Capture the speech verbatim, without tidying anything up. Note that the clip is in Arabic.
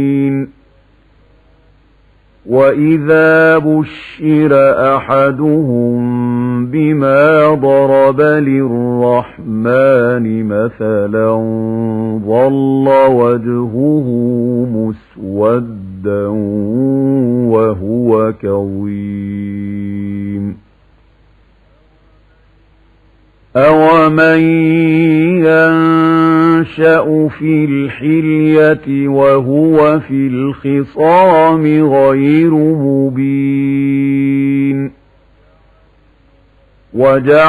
وَإِذَا بُشِّرَ أَحَدُهُم بِمَا ضَرَبَ لِلرَّحْمَنِ مَثَلًا ظَلَّ وَجْهُهُ مُسْوَدًّا وَهُوَ كَظِيمٌ أَوَمَن يَنشَأُ فِي الْحِلْيَةِ وَهُوَ فِي الْخِصَامِ غَيْرُ مُبِينٍ